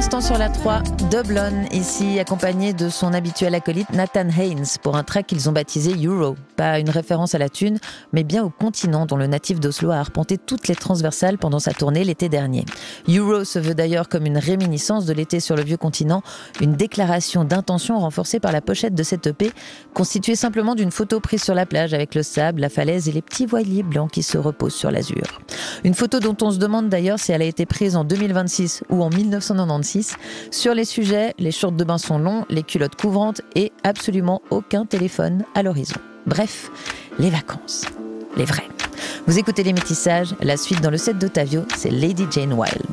l'instant sur la 3, Dublon, ici accompagné de son habituel acolyte Nathan Haynes pour un track qu'ils ont baptisé Euro. Pas une référence à la thune, mais bien au continent dont le natif d'Oslo a arpenté toutes les transversales pendant sa tournée l'été dernier. Euro se veut d'ailleurs comme une réminiscence de l'été sur le vieux continent, une déclaration d'intention renforcée par la pochette de cette EP, constituée simplement d'une photo prise sur la plage avec le sable, la falaise et les petits voiliers blancs qui se reposent sur l'azur. Une photo dont on se demande d'ailleurs si elle a été prise en 2026 ou en 1996. Sur les sujets, les shorts de bain sont longs, les culottes couvrantes et absolument aucun téléphone à l'horizon. Bref, les vacances. Les vraies. Vous écoutez Les Métissages, la suite dans le set d'Ottavio, c'est Lady Jane Wilde.